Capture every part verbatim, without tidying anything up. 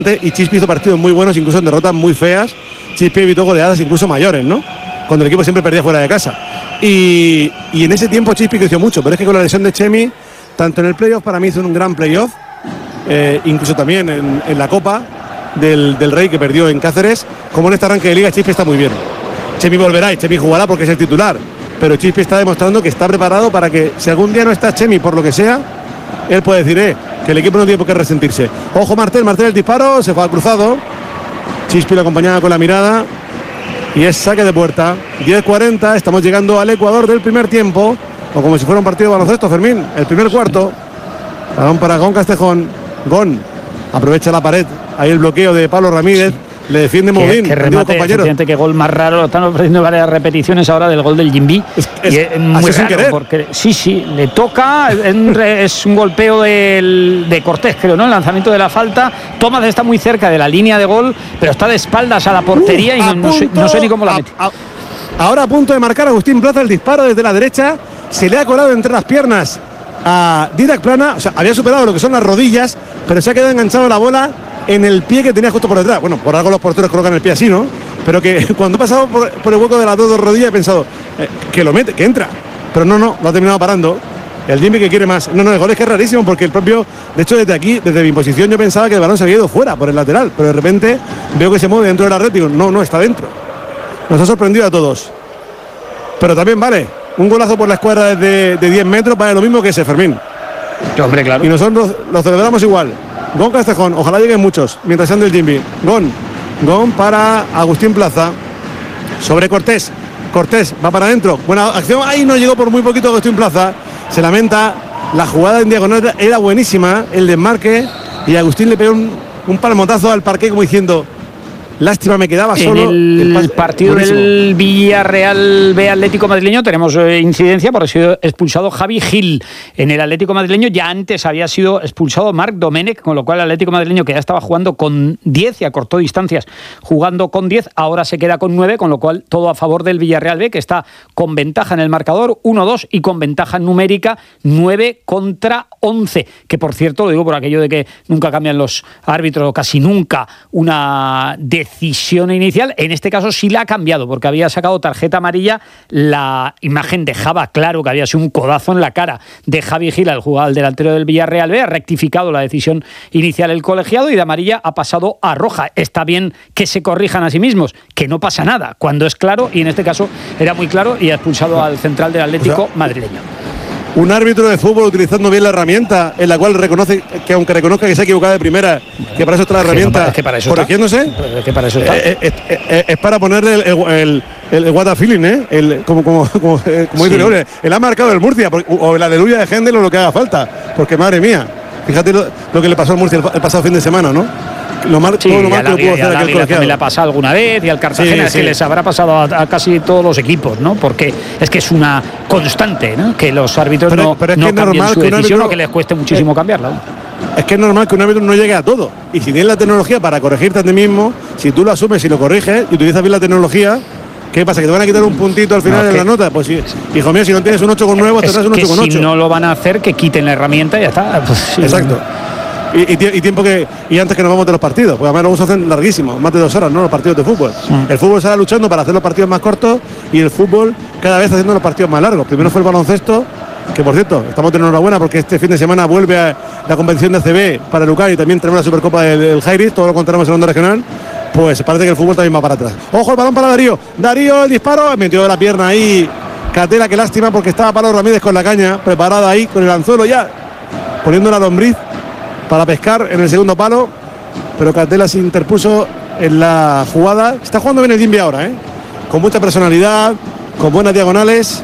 y Chispi hizo partidos muy buenos, incluso en derrotas muy feas. Chispi evitó goleadas incluso mayores, ¿no? Cuando el equipo siempre perdía fuera de casa. Y, y en ese tiempo Chispi creció mucho, pero es que con la lesión de Chemi, tanto en el playoff, para mí hizo un gran playoff, eh, incluso también en, en la Copa del, del Rey que perdió en Cáceres, como en este arranque de Liga Chispi está muy bien. Chemi volverá y Chemi jugará porque es el titular, pero Chispi está demostrando que está preparado para que si algún día no está Chemi por lo que sea, él puede decir, eh, que el equipo no tiene por qué resentirse. Ojo Martel, Martel el disparo, se fue al cruzado. Chispi lo acompañaba con la mirada y es saque de puerta. diez cuarenta, estamos llegando al Ecuador del primer tiempo, o como si fuera un partido de baloncesto, Fermín, el primer cuarto. Balón para Gon Castejón. Gon aprovecha la pared, ahí el bloqueo de Pablo Ramírez. Le defiende muy bien. Que remate, efectivamente, que gol más raro. Lo están ofreciendo varias repeticiones ahora del gol del Jimby. Es, es, y es muy raro porque sí, sí, le toca. Es un, es un golpeo del, de Cortés, creo, ¿no? El lanzamiento de la falta. Tomás está muy cerca de la línea de gol, pero está de espaldas a la portería uh, y no, no, sé, no sé ni cómo la mete. A, a, ahora a punto de marcar Agustín Plaza el disparo desde la derecha. Se le ha colado entre las piernas a Didac Plana. O sea, había superado lo que son las rodillas, pero se ha quedado enganchado la bola en el pie que tenía justo por detrás. Bueno, por algo los porteros colocan el pie así, ¿no? Pero que cuando he pasado por, por el hueco de las dos rodillas he pensado eh, que lo mete, que entra. Pero no, no, lo ha terminado parando. El Jimmy que quiere más. No, no, el gol es que es rarísimo porque el propio... De hecho, desde aquí, desde mi posición, yo pensaba que el balón se había ido fuera por el lateral. Pero de repente veo que se mueve dentro del Atlético. No, no, está dentro. Nos ha sorprendido a todos. Pero también vale. Un golazo por la escuadra de, de diez metros vale lo mismo que ese, Fermín. Hombre, claro. Y nosotros lo celebramos igual. Gon Castejón, ojalá lleguen muchos mientras ande el Jimmy. Gon, Gon para Agustín Plaza. Sobre Cortés. Cortés va para adentro. Buena acción. Ahí no llegó por muy poquito Agustín Plaza. Se lamenta. La jugada en diagonal era buenísima. El desmarque. Y Agustín le pegó un, un palmotazo al parqué como diciendo: lástima, me quedaba solo. En el, el partido buenísimo. Del Villarreal B Atlético Madrileño tenemos eh, incidencia por haber sido expulsado Javi Gil. En el Atlético Madrileño ya antes había sido expulsado Marc Domènech, con lo cual el Atlético Madrileño, que ya estaba jugando con diez y acortó distancias jugando con diez, ahora se queda con nueve, con lo cual todo a favor del Villarreal B, que está con ventaja en el marcador uno dos y con ventaja numérica nueve contra once, que por cierto, lo digo por aquello de que nunca cambian los árbitros, o casi nunca una decisión decisión inicial, en este caso sí la ha cambiado, porque había sacado tarjeta amarilla. La imagen dejaba claro que había sido un codazo en la cara de Javi Gil, el jugador al delantero del Villarreal B. Ha rectificado la decisión inicial el colegiado y de amarilla ha pasado a roja. Está bien que se corrijan a sí mismos, que no pasa nada cuando es claro, y en este caso era muy claro, y ha expulsado al central del Atlético, o sea, madrileño. Un árbitro de fútbol utilizando bien la herramienta, en la cual reconoce que, aunque reconozca que se ha equivocado de primera, que para eso está la herramienta, es que para eso corrigiéndose, está. Es que para eso está. Eh, eh, eh, es para ponerle el, el, el, el, el what a feeling, ¿eh? El, como como, como, eh, como sí. dice, él ha marcado el Murcia, o el aleluya de Hendel o lo que haga falta, porque madre mía, fíjate lo, lo que le pasó al Murcia el, el pasado fin de semana, ¿no? Lo mal, sí, todo lo mal que lo pudo hacer aquel colegiado. También le ha pasado alguna vez, y al Cartagena, sí, es sí. que les habrá pasado a, a casi todos los equipos, ¿no? Porque es que es una constante, ¿no? Que los árbitros pero, no, pero es no que cambien su decisión, árbitro, o que les cueste muchísimo es, cambiarla, ¿no? Es que es normal que un árbitro no llegue a todo. Y si tienes la tecnología para corregirte a ti mismo, si tú lo asumes y lo corriges y utilizas bien la tecnología, ¿qué pasa? ¿Que te van a quitar un puntito al final no, en la nota? Pues sí, hijo mío, si no tienes un ocho con nueve, tendrás un ocho con ocho. Si no lo van a hacer, que quiten la herramienta y ya está. Pues, sí, exacto. Y, y, y tiempo que y antes que nos vamos de los partidos, porque además nos hacen larguísimos, más de dos horas, ¿no? Los partidos de fútbol. Sí. El fútbol sale luchando para hacer los partidos más cortos y el fútbol cada vez haciendo los partidos más largos. Primero fue el baloncesto, que por cierto, estamos de enhorabuena porque este fin de semana vuelve a la competición de A C B para Lucar y también tenemos la Supercopa del, del Jairis, todo lo contaremos en Onda Regional. Pues parece que el fútbol también va para atrás. Ojo, el balón para Darío. Darío, el disparo, metió la pierna ahí. Catela, qué lástima, porque estaba Pablo Ramírez con la caña, preparada ahí, con el anzuelo ya, poniendo la lombriz para pescar en el segundo palo, pero Catela se interpuso en la jugada. Está jugando bien el Jimby ahora, ¿eh? Con mucha personalidad, con buenas diagonales.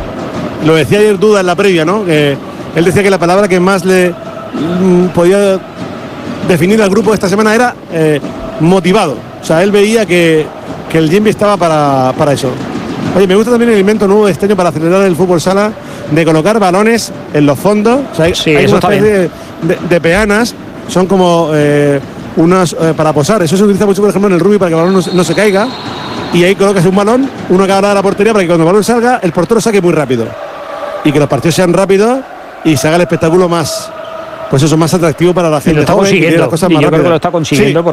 Lo decía ayer Duda en la previa, ¿no? Que él decía que la palabra que más le mm, podía definir al grupo esta semana era eh, motivado. O sea, él veía que, que el Jimby estaba para, para eso. Oye, me gusta también el invento nuevo de este año para acelerar el fútbol sala, de colocar balones en los fondos. O sea, hay, sí, hay eso una está especie de, de, de peanas, son como eh, unas eh, para posar. Eso se utiliza mucho, por ejemplo, en el rugby para que el balón no, no se caiga. Y ahí colocas un balón, uno a cada lado de la portería, para que cuando el balón salga, el portero saque muy rápido. Y que los partidos sean rápidos y se haga el espectáculo más, pues eso, más atractivo para la gente lo está joven, que quiere consiguiendo. las cosas Y más yo creo que rápidas. lo está consiguiendo. Sí.